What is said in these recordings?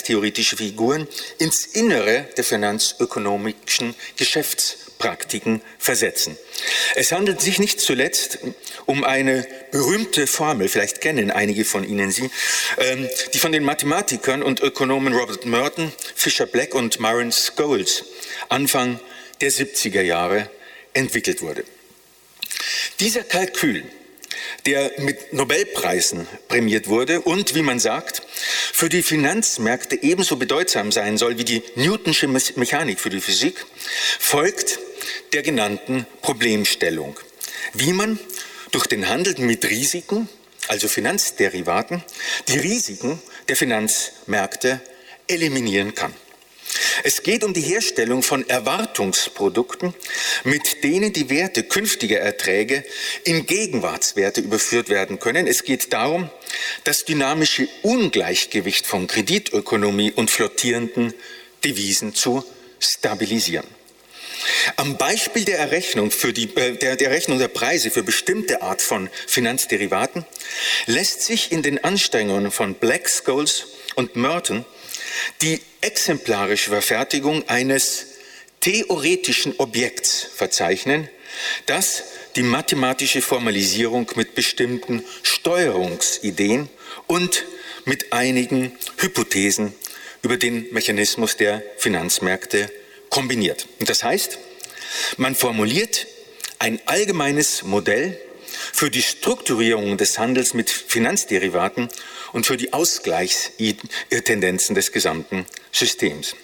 finanztheoretische Figuren ins Innere der finanzökonomischen Geschäftspraktiken versetzen. Es handelt sich nicht zuletzt um eine berühmte Formel, vielleicht kennen einige von Ihnen sie, die von den Mathematikern und Ökonomen Robert Merton, Fisher Black und Myron Scholes Anfang der 70er Jahre entwickelt wurde. Dieser Kalkül, der mit Nobelpreisen prämiert wurde und, wie man sagt, für die Finanzmärkte ebenso bedeutsam sein soll wie die Newtonsche Mechanik für die Physik, folgt der genannten Problemstellung, wie man durch den Handel mit Risiken, also Finanzderivaten, die Risiken der Finanzmärkte eliminieren kann. Es geht um die Herstellung von Erwartungsprodukten, mit denen die Werte künftiger Erträge in Gegenwartswerte überführt werden können. Es geht darum, das dynamische Ungleichgewicht von Kreditökonomie und flottierenden Devisen zu stabilisieren. Am Beispiel der Errechnung, der Rechnung der Preise für bestimmte Art von Finanzderivaten lässt sich in den Anstrengungen von Black, Scholes und Merton die exemplarische Verfertigung eines theoretischen Objekts verzeichnen, das die mathematische Formalisierung mit bestimmten Steuerungsideen und mit einigen Hypothesen über den Mechanismus der Finanzmärkte kombiniert. Und das heißt, man formuliert ein allgemeines Modell für die Strukturierung des Handels mit Finanzderivaten und für die Ausgleichstendenzen des gesamten Systems.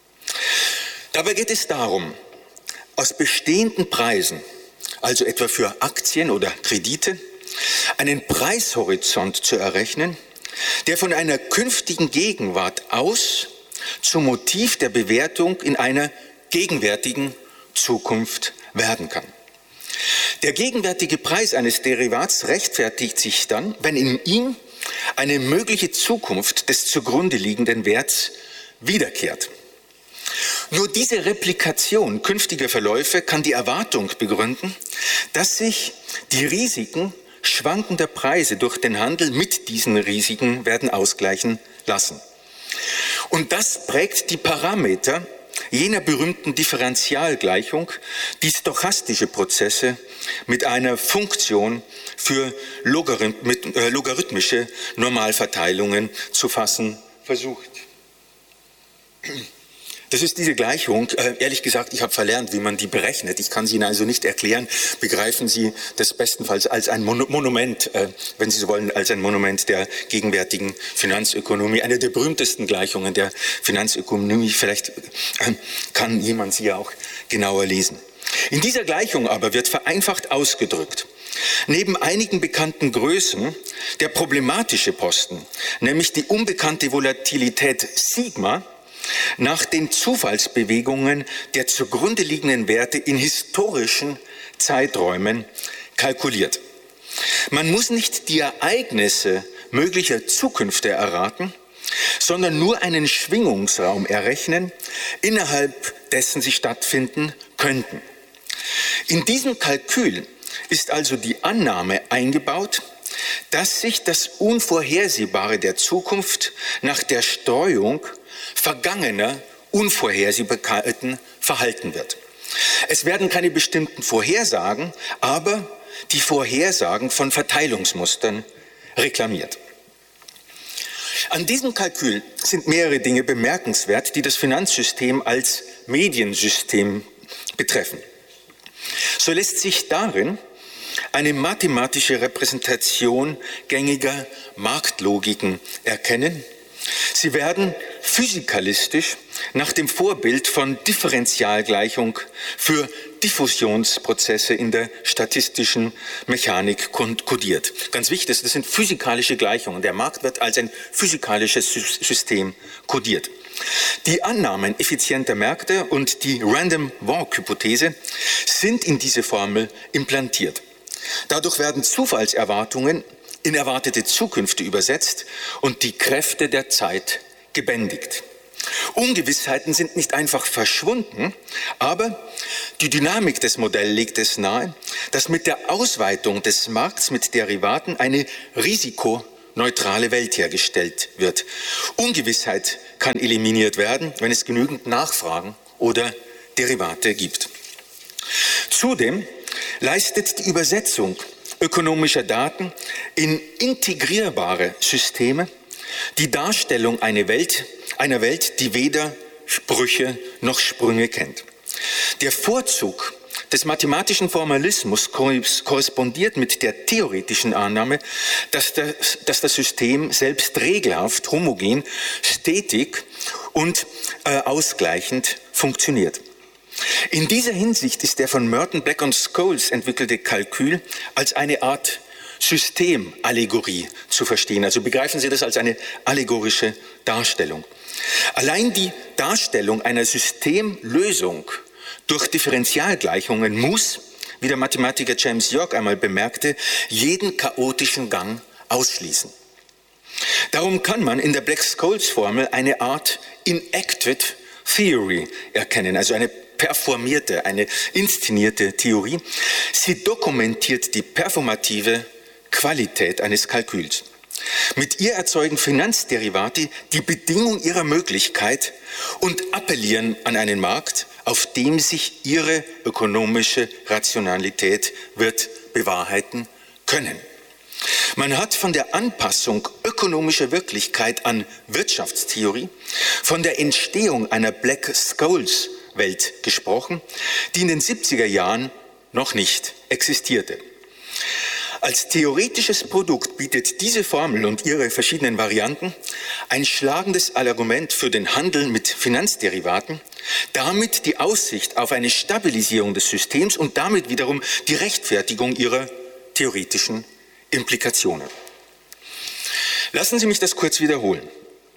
Dabei geht es darum, aus bestehenden Preisen, also etwa für Aktien oder Kredite, einen Preishorizont zu errechnen, der von einer künftigen Gegenwart aus zum Motiv der Bewertung in einer gegenwärtigen Zukunft werden kann. Der gegenwärtige Preis eines Derivats rechtfertigt sich dann, wenn in ihm eine mögliche Zukunft des zugrunde liegenden Werts wiederkehrt. Nur diese Replikation künftiger Verläufe kann die Erwartung begründen, dass sich die Risiken schwankender Preise durch den Handel mit diesen Risiken werden ausgleichen lassen. Und das prägt die Parameter jener berühmten Differentialgleichung, die stochastische Prozesse mit einer Funktion für logarithmische Normalverteilungen zu fassen versucht. Das ist diese Gleichung. Ehrlich gesagt, ich habe verlernt, wie man die berechnet. Ich kann sie Ihnen also nicht erklären. Begreifen Sie das bestenfalls als ein Monument, wenn Sie so wollen, als ein Monument der gegenwärtigen Finanzökonomie. Eine der berühmtesten Gleichungen der Finanzökonomie. Vielleicht kann jemand sie ja auch genauer lesen. In dieser Gleichung aber wird vereinfacht ausgedrückt, neben einigen bekannten Größen der problematische Posten, nämlich die unbekannte Volatilität Sigma, nach den Zufallsbewegungen der zugrunde liegenden Werte in historischen Zeiträumen kalkuliert. Man muss nicht die Ereignisse möglicher Zukünfte erraten, sondern nur einen Schwingungsraum errechnen, innerhalb dessen sie stattfinden könnten. In diesem Kalkül ist also die Annahme eingebaut, dass sich das Unvorhersehbare der Zukunft nach der Streuung vergangener Unvorhersehbarkeiten verhalten wird. Es werden keine bestimmten Vorhersagen, aber die Vorhersagen von Verteilungsmustern reklamiert. An diesem Kalkül sind mehrere Dinge bemerkenswert, die das Finanzsystem als Mediensystem betreffen. So lässt sich darin eine mathematische Repräsentation gängiger Marktlogiken erkennen. Sie werden physikalistisch nach dem Vorbild von Differentialgleichung für Diffusionsprozesse in der statistischen Mechanik kodiert. Ganz wichtig, das sind physikalische Gleichungen. Der Markt wird als ein physikalisches System kodiert. Die Annahmen effizienter Märkte und die Random Walk-Hypothese sind in diese Formel implantiert. Dadurch werden Zufallserwartungen in erwartete Zukünfte übersetzt und die Kräfte der Zeit gebändigt. Ungewissheiten sind nicht einfach verschwunden, aber die Dynamik des Modells legt es nahe, dass mit der Ausweitung des Markts mit Derivaten eine neutrale Welt hergestellt wird. Ungewissheit kann eliminiert werden, wenn es genügend Nachfragen oder Derivate gibt. Zudem leistet die Übersetzung ökonomischer Daten in integrierbare Systeme die Darstellung einer Welt, die weder Brüche noch Sprünge kennt. Der Vorzug des mathematischen Formalismus korrespondiert mit der theoretischen Annahme, dass das System selbst regelhaft, homogen, stetig und ausgleichend funktioniert. In dieser Hinsicht ist der von Merton, Black und Scholes entwickelte Kalkül als eine Art Systemallegorie zu verstehen. Also begreifen Sie das als eine allegorische Darstellung. Allein die Darstellung einer Systemlösung durch Differentialgleichungen muss, wie der Mathematiker James York einmal bemerkte, jeden chaotischen Gang ausschließen. Darum kann man in der Black-Scholes-Formel eine Art enacted theory erkennen, also eine performierte, eine inszenierte Theorie. Sie dokumentiert die performative Qualität eines Kalküls. Mit ihr erzeugen Finanzderivate die Bedingung ihrer Möglichkeit und appellieren an einen Markt, auf dem sich ihre ökonomische Rationalität wird bewahrheiten können. Man hat von der Anpassung ökonomischer Wirklichkeit an Wirtschaftstheorie, von der Entstehung einer Black-Scholes-Welt gesprochen, die in den 70er Jahren noch nicht existierte. Als theoretisches Produkt bietet diese Formel und ihre verschiedenen Varianten ein schlagendes Argument für den Handel mit Finanzderivaten, damit die Aussicht auf eine Stabilisierung des Systems und damit wiederum die Rechtfertigung ihrer theoretischen Implikationen. Lassen Sie mich das kurz wiederholen.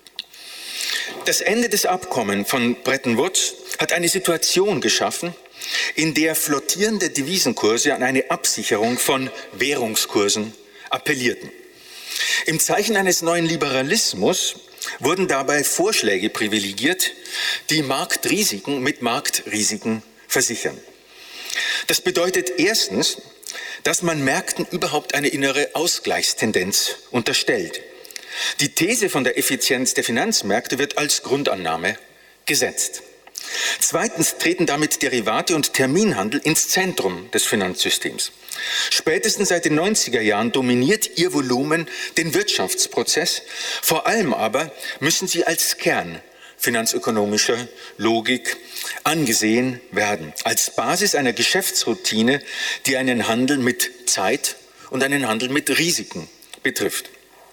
Das Ende des Abkommens von Bretton Woods hat eine Situation geschaffen, in der flottierende Devisenkurse an eine Absicherung von Währungskursen appellierten. Im Zeichen eines neuen Liberalismus wurden dabei Vorschläge privilegiert, die Marktrisiken mit Marktrisiken versichern. Das bedeutet erstens, dass man Märkten überhaupt eine innere Ausgleichstendenz unterstellt. Die These von der Effizienz der Finanzmärkte wird als Grundannahme gesetzt. Zweitens treten damit Derivate und Terminhandel ins Zentrum des Finanzsystems. Spätestens seit den 90er Jahren dominiert ihr Volumen den Wirtschaftsprozess. Vor allem aber müssen sie als Kern finanzökonomischer Logik angesehen werden, als Basis einer Geschäftsroutine, die einen Handel mit Zeit und einen Handel mit Risiken betrifft.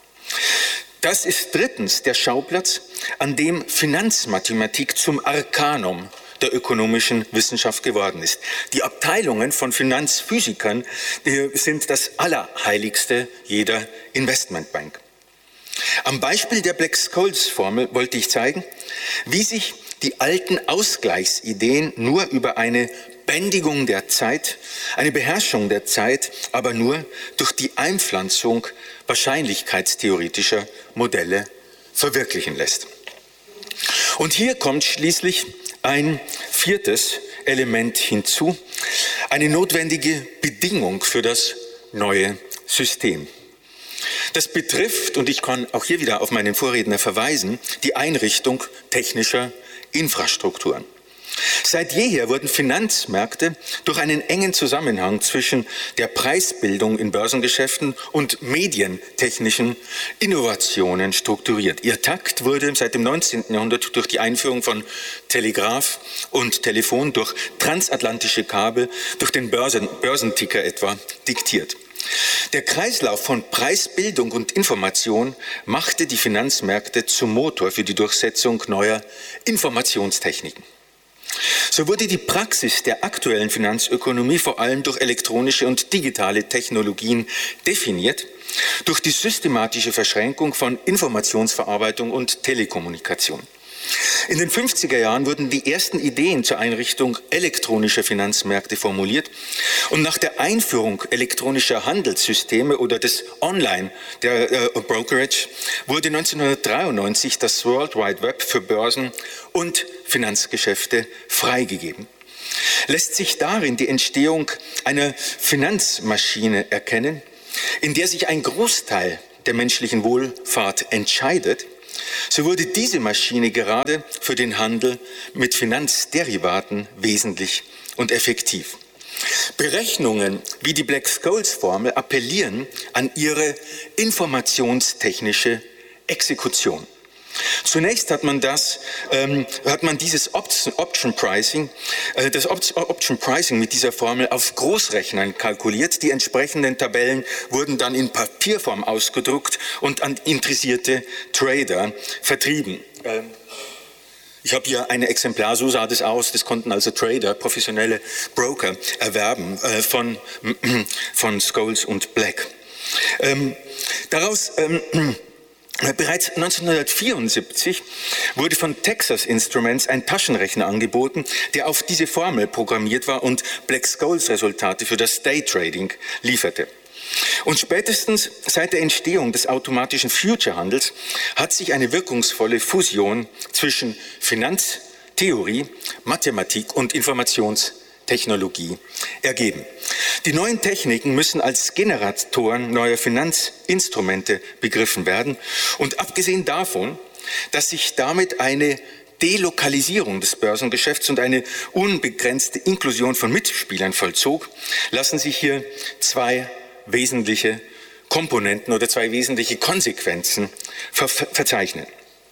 Das ist drittens der Schauplatz, an dem Finanzmathematik zum Arkanum der ökonomischen Wissenschaft geworden ist. Die Abteilungen von Finanzphysikern sind das Allerheiligste jeder Investmentbank. Am Beispiel der Black-Scholes-Formel wollte ich zeigen, wie sich die alten Ausgleichsideen nur über eine Bändigung der Zeit, eine Beherrschung der Zeit, aber nur durch die Einpflanzung wahrscheinlichkeitstheoretischer Modelle verwirklichen lässt. Und hier kommt schließlich ein viertes Element hinzu, eine notwendige Bedingung für das neue System. Das betrifft, und ich kann auch hier wieder auf meinen Vorredner verweisen, die Einrichtung technischer Infrastrukturen. Seit jeher wurden Finanzmärkte durch einen engen Zusammenhang zwischen der Preisbildung in Börsengeschäften und medientechnischen Innovationen strukturiert. Ihr Takt wurde seit dem 19. Jahrhundert durch die Einführung von Telegraph und Telefon, durch transatlantische Kabel, durch den Börsenticker etwa diktiert. Der Kreislauf von Preisbildung und Information machte die Finanzmärkte zum Motor für die Durchsetzung neuer Informationstechniken. So wurde die Praxis der aktuellen Finanzökonomie vor allem durch elektronische und digitale Technologien definiert, durch die systematische Verschränkung von Informationsverarbeitung und Telekommunikation. In den 50er Jahren wurden die ersten Ideen zur Einrichtung elektronischer Finanzmärkte formuliert und nach der Einführung elektronischer Handelssysteme oder des Brokerage wurde 1993 das World Wide Web für Börsen und Finanzgeschäfte freigegeben. Lässt sich darin die Entstehung einer Finanzmaschine erkennen, in der sich ein Großteil der menschlichen Wohlfahrt entscheidet, so wurde diese Maschine gerade für den Handel mit Finanzderivaten wesentlich und effektiv. Berechnungen wie die Black-Scholes-Formel appellieren an ihre informationstechnische Exekution. Zunächst hat man dieses Option Pricing mit dieser Formel auf Großrechnern kalkuliert. Die entsprechenden Tabellen wurden dann in Papierform ausgedruckt und an interessierte Trader vertrieben. Ich habe hier ein Exemplar, so sah das aus, das konnten also Trader, professionelle Broker erwerben von Scholes und Black. Bereits 1974 wurde von Texas Instruments ein Taschenrechner angeboten, der auf diese Formel programmiert war und Black-Scholes Resultate für das Daytrading lieferte. Und spätestens seit der Entstehung des automatischen Future-Handels hat sich eine wirkungsvolle Fusion zwischen Finanztheorie, Mathematik und Informationstechnologie ergeben. Die neuen Techniken müssen als Generatoren neuer Finanzinstrumente begriffen werden. Und abgesehen davon, dass sich damit eine Delokalisierung des Börsengeschäfts und eine unbegrenzte Inklusion von Mitspielern vollzog, lassen sich hier zwei wesentliche Komponenten oder zwei wesentliche Konsequenzen verzeichnen.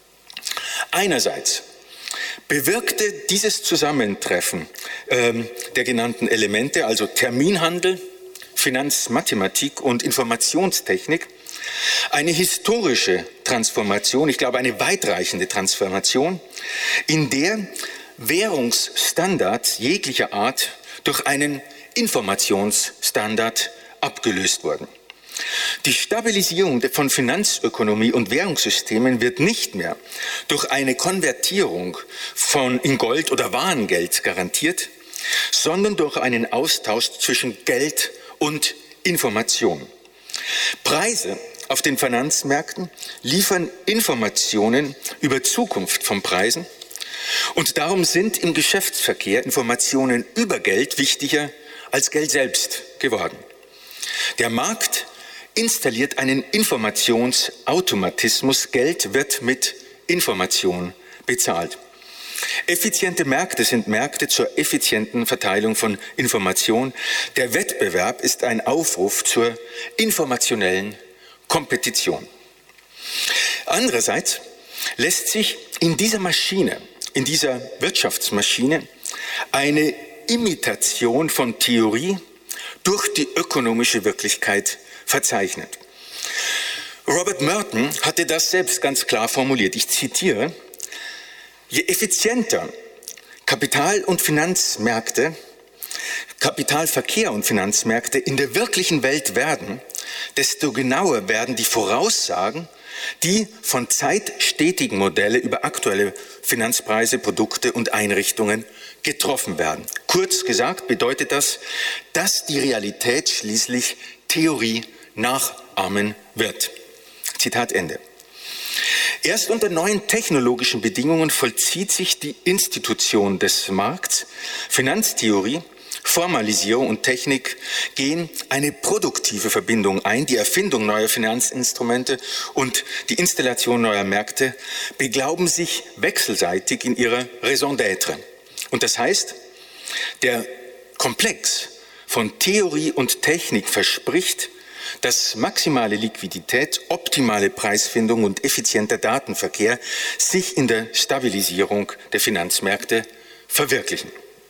Einerseits bewirkte dieses Zusammentreffen der genannten Elemente, also Terminhandel, Finanzmathematik und Informationstechnik, eine historische Transformation, ich glaube eine weitreichende Transformation, in der Währungsstandards jeglicher Art durch einen Informationsstandard abgelöst wurden. Die Stabilisierung von Finanzökonomie und Währungssystemen wird nicht mehr durch eine Konvertierung in Gold oder Warengeld garantiert, sondern durch einen Austausch zwischen Geld und Information. Preise auf den Finanzmärkten liefern Informationen über Zukunft von Preisen und darum sind im Geschäftsverkehr Informationen über Geld wichtiger als Geld selbst geworden. Der Markt installiert einen Informationsautomatismus. Geld wird mit Information bezahlt. Effiziente Märkte sind Märkte zur effizienten Verteilung von Information. Der Wettbewerb ist ein Aufruf zur informationellen Kompetition. Andererseits lässt sich in dieser Maschine, in dieser Wirtschaftsmaschine, eine Imitation von Theorie durch die ökonomische Wirklichkeit verzeichnet. Robert Merton hatte das selbst ganz klar formuliert. Ich zitiere: Je effizienter Kapitalverkehr und Finanzmärkte in der wirklichen Welt werden, desto genauer werden die Voraussagen, die von zeitstetigen Modellen über aktuelle Finanzpreise, Produkte und Einrichtungen getroffen werden. Kurz gesagt bedeutet das, dass die Realität schließlich Theorie nachahmen wird. Zitat Ende. Erst unter neuen technologischen Bedingungen vollzieht sich die Institution des Markts. Finanztheorie, Formalisierung und Technik gehen eine produktive Verbindung ein. Die Erfindung neuer Finanzinstrumente und die Installation neuer Märkte beglauben sich wechselseitig in ihrer Raison d'être. Und das heißt, der Komplex von Theorie und Technik verspricht, dass maximale Liquidität, optimale Preisfindung und effizienter Datenverkehr sich in der Stabilisierung der Finanzmärkte verwirklichen.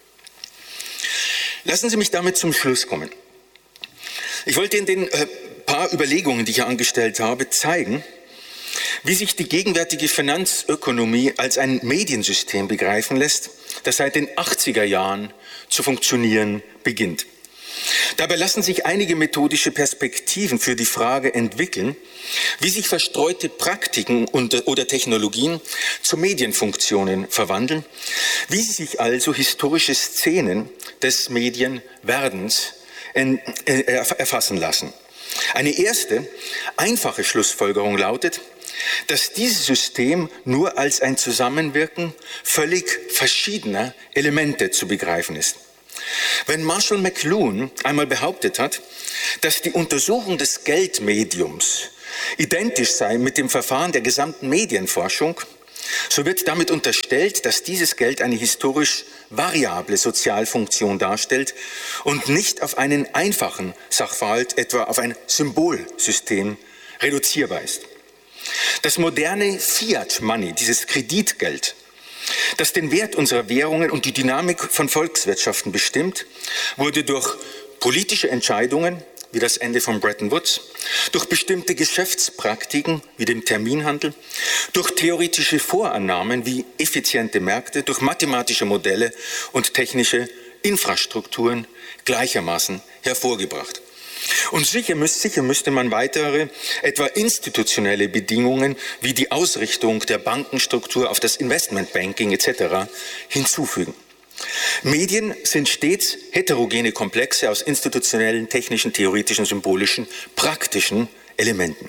Lassen Sie mich damit zum Schluss kommen. Ich wollte in den paar Überlegungen, die ich hier angestellt habe, zeigen, wie sich die gegenwärtige Finanzökonomie als ein Mediensystem begreifen lässt, das seit den 80er Jahren zu funktionieren beginnt. Dabei lassen sich einige methodische Perspektiven für die Frage entwickeln, wie sich verstreute Praktiken oder Technologien zu Medienfunktionen verwandeln, wie sie sich also historische Szenen des Medienwerdens erfassen lassen. Eine erste, einfache Schlussfolgerung lautet, dass dieses System nur als ein Zusammenwirken völlig verschiedener Elemente zu begreifen ist. Wenn Marshall McLuhan einmal behauptet hat, dass die Untersuchung des Geldmediums identisch sei mit dem Verfahren der gesamten Medienforschung, so wird damit unterstellt, dass dieses Geld eine historisch variable Sozialfunktion darstellt und nicht auf einen einfachen Sachverhalt, etwa auf ein Symbolsystem, reduzierbar ist. Das moderne Fiat Money, dieses Kreditgeld, das den Wert unserer Währungen und die Dynamik von Volkswirtschaften bestimmt, wurde durch politische Entscheidungen, wie das Ende von Bretton Woods, durch bestimmte Geschäftspraktiken, wie dem Terminhandel, durch theoretische Vorannahmen, wie effiziente Märkte, durch mathematische Modelle und technische Infrastrukturen gleichermaßen hervorgebracht. Und sicher müsste man weitere, etwa institutionelle Bedingungen wie die Ausrichtung der Bankenstruktur auf das Investmentbanking etc. hinzufügen. Medien sind stets heterogene Komplexe aus institutionellen, technischen, theoretischen, symbolischen, praktischen Elementen.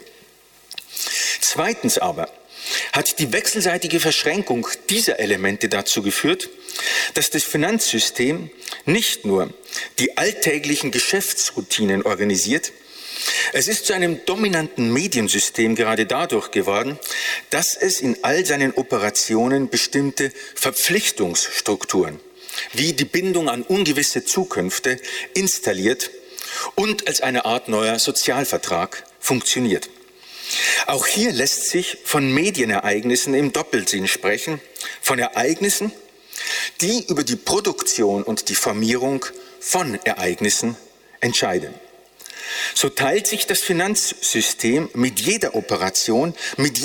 Zweitens aber hat die wechselseitige Verschränkung dieser Elemente dazu geführt, dass das Finanzsystem nicht nur die alltäglichen Geschäftsroutinen organisiert, es ist zu einem dominanten Mediensystem gerade dadurch geworden, dass es in all seinen Operationen bestimmte Verpflichtungsstrukturen wie die Bindung an ungewisse Zukünfte installiert und als eine Art neuer Sozialvertrag funktioniert. Auch hier lässt sich von Medienereignissen im Doppelsinn sprechen, von Ereignissen, die über die Produktion und die Formierung von Ereignissen entscheiden. So teilt sich das Finanzsystem mit jeder Operation,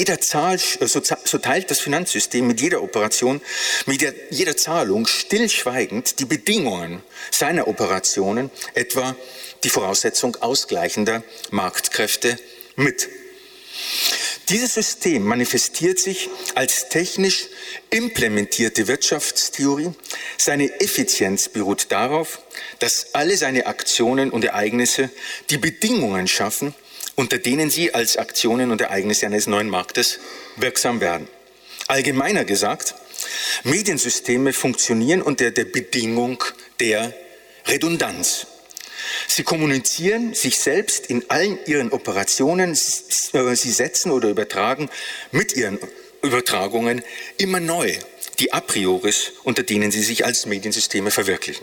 so teilt das Finanzsystem mit jeder Operation, mit jeder Zahlung stillschweigend die Bedingungen seiner Operationen, etwa die Voraussetzung ausgleichender Marktkräfte, mit. Dieses System manifestiert sich als technisch implementierte Wirtschaftstheorie. Seine Effizienz beruht darauf, dass alle seine Aktionen und Ereignisse die Bedingungen schaffen, unter denen sie als Aktionen und Ereignisse eines neuen Marktes wirksam werden. Allgemeiner gesagt, Mediensysteme funktionieren unter der Bedingung der Redundanz. Sie kommunizieren sich selbst in allen ihren Operationen, sie setzen oder übertragen mit ihren Übertragungen immer neu die a prioris, unter denen sie sich als Mediensysteme verwirklichen.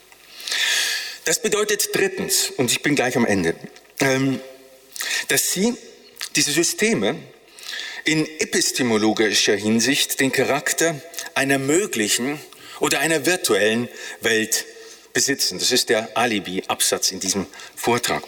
Das bedeutet drittens, und ich bin gleich am Ende, dass diese Systeme in epistemologischer Hinsicht den Charakter einer möglichen oder einer virtuellen Welt besitzen. Das ist der Alibi-Absatz in diesem Vortrag.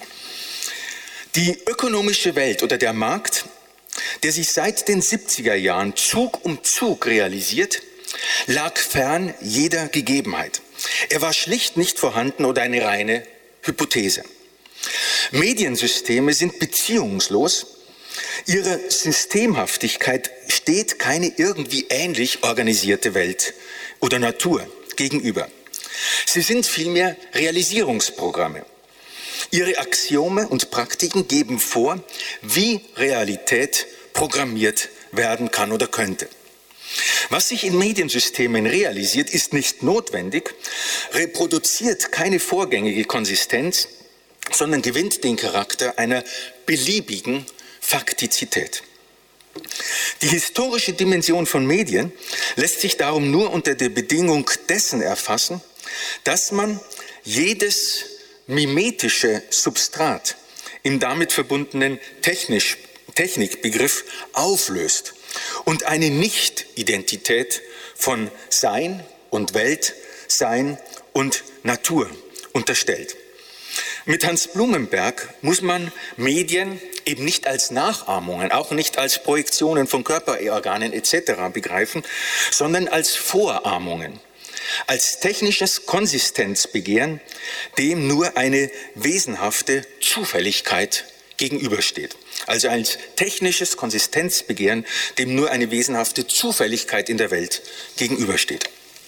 Die ökonomische Welt oder der Markt, der sich seit den 70er Jahren Zug um Zug realisiert, lag fern jeder Gegebenheit. Er war schlicht nicht vorhanden oder eine reine Hypothese. Mediensysteme sind beziehungslos. Ihrer Systemhaftigkeit steht keine irgendwie ähnlich organisierte Welt oder Natur gegenüber. Sie sind vielmehr Realisierungsprogramme. Ihre Axiome und Praktiken geben vor, wie Realität programmiert werden kann oder könnte. Was sich in Mediensystemen realisiert, ist nicht notwendig, reproduziert keine vorgängige Konsistenz, sondern gewinnt den Charakter einer beliebigen Faktizität. Die historische Dimension von Medien lässt sich darum nur unter der Bedingung dessen erfassen, dass man jedes mimetische Substrat im damit verbundenen Technikbegriff auflöst und eine Nicht-Identität von Sein und Welt, Sein und Natur unterstellt. Mit Hans Blumenberg muss man Medien eben nicht als Nachahmungen, auch nicht als Projektionen von Körperorganen etc. begreifen, sondern als Vorahmungen, als technisches Konsistenzbegehren, dem nur eine wesenhafte Zufälligkeit gegenübersteht. Also als technisches Konsistenzbegehren, dem nur eine wesenhafte Zufälligkeit in der Welt gegenübersteht.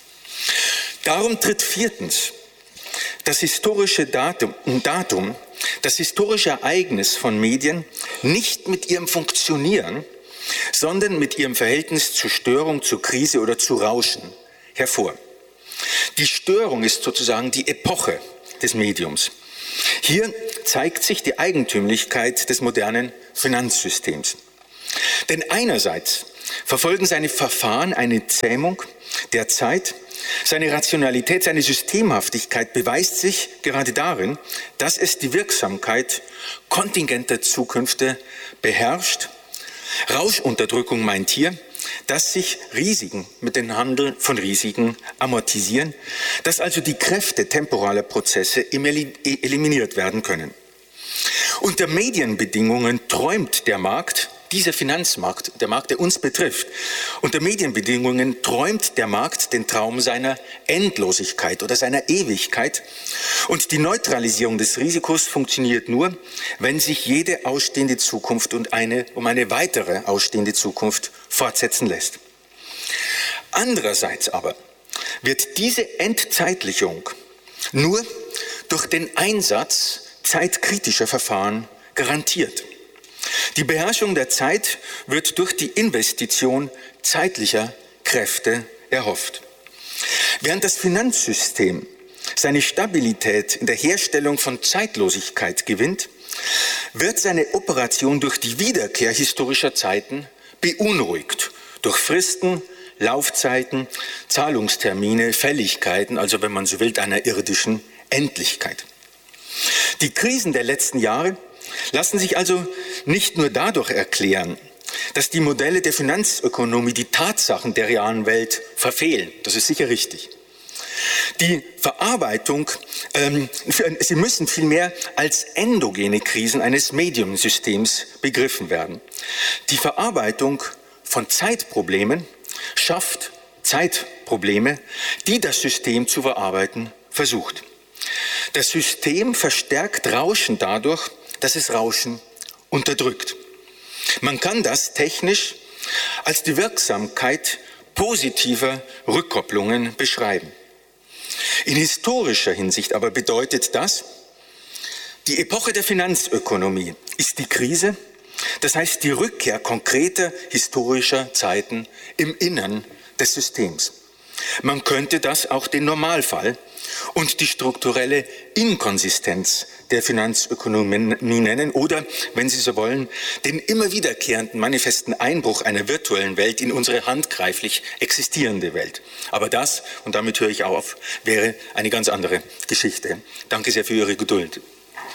Darum tritt viertens das historische Datum, das historische Ereignis von Medien nicht mit ihrem Funktionieren, sondern mit ihrem Verhältnis zu Störung, zu Krise oder zu Rauschen hervor. Die Störung ist sozusagen die Epoche des Mediums. Hier zeigt sich die Eigentümlichkeit des modernen Finanzsystems. Denn einerseits verfolgen seine Verfahren eine Zähmung der Zeit, seine Rationalität, seine Systemhaftigkeit beweist sich gerade darin, dass es die Wirksamkeit kontingenter Zukünfte beherrscht. Rauschunterdrückung meint hier, dass sich Risiken mit dem Handel von Risiken amortisieren, dass also die Kräfte temporaler Prozesse eliminiert werden können. Unter Medienbedingungen träumt der Markt, dieser Finanzmarkt, der Markt, der uns betrifft, unter Medienbedingungen träumt der Markt den Traum seiner Endlosigkeit oder seiner Ewigkeit. Und die Neutralisierung des Risikos funktioniert nur, wenn sich jede ausstehende Zukunft um eine weitere ausstehende Zukunft fortsetzen lässt. Andererseits aber wird diese Entzeitlichung nur durch den Einsatz zeitkritischer Verfahren garantiert. Die Beherrschung der Zeit wird durch die Investition zeitlicher Kräfte erhofft. Während das Finanzsystem seine Stabilität in der Herstellung von Zeitlosigkeit gewinnt, wird seine Operation durch die Wiederkehr historischer Zeiten beunruhigt, durch Fristen, Laufzeiten, Zahlungstermine, Fälligkeiten, also wenn man so will, einer irdischen Endlichkeit. Die Krisen der letzten Jahre lassen sich also nicht nur dadurch erklären, dass die Modelle der Finanzökonomie die Tatsachen der realen Welt verfehlen. Das ist sicher richtig. Die Verarbeitung, sie müssen vielmehr als endogene Krisen eines Mediumsystems begriffen werden. Die Verarbeitung von Zeitproblemen schafft Zeitprobleme, die das System zu verarbeiten versucht. Das System verstärkt Rauschen dadurch, dass es Rauschen unterdrückt. Man kann das technisch als die Wirksamkeit positiver Rückkopplungen beschreiben. In historischer Hinsicht aber bedeutet das, die Epoche der Finanzökonomie ist die Krise, das heißt die Rückkehr konkreter historischer Zeiten im Innern des Systems. Man könnte das auch den Normalfall und die strukturelle Inkonsistenz der Finanzökonomie nennen oder, wenn Sie so wollen, den immer wiederkehrenden manifesten Einbruch einer virtuellen Welt in unsere handgreiflich existierende Welt. Aber das, und damit höre ich auf, wäre eine ganz andere Geschichte. Danke sehr für Ihre Geduld.